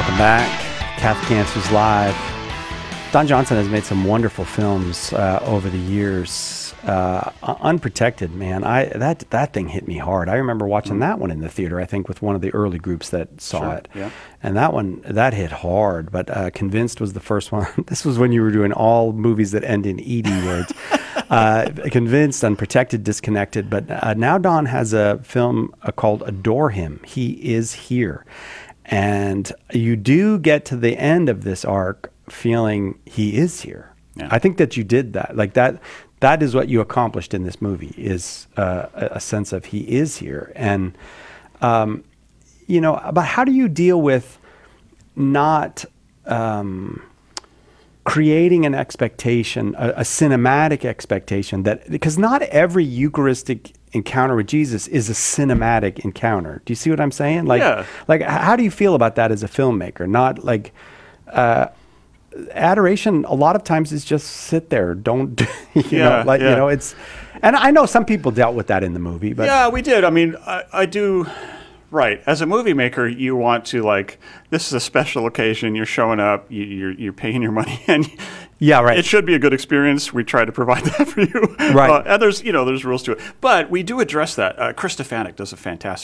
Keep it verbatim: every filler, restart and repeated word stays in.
Welcome back. Catholic Answers Live. Don Johnson has made some wonderful films uh, over the years. Uh, Unprotected, man, I that that thing hit me hard. I remember watching mm-hmm. that one in the theater, I think, with one of the early groups that saw sure, it. Yeah. And that one, that hit hard. But uh, Convinced was the first one. This was when you were doing all movies that end in E D words. uh, Convinced, Unprotected, Disconnected. But uh, now Don has a film uh, called Adore Him. He Is Here. And you do get to the end of this arc feeling he is here. Yeah. I think that you did that. Like that, that is what you accomplished in this movie, is uh, a sense of he is here. And, um, you know, but how do you deal with not um, creating an expectation, a, a cinematic expectation that, because not every Eucharistic encounter with Jesus is a cinematic encounter. Do you see what I'm saying? Like, yeah. like how do you feel about that as a filmmaker? Not like, uh, adoration a lot of times is just sit there, don't you yeah, know like yeah. you know it's, and I know some people dealt with that in the movie, but yeah we did. I mean, I, I do right as a movie maker, you want to, like, this is a special occasion, you're showing up, you, you're you're paying your money, and yeah right it should be a good experience. We try to provide that for you, right uh, and there's you know there's rules to it, but we do address that. uh, Chris Stefanik does a fantastic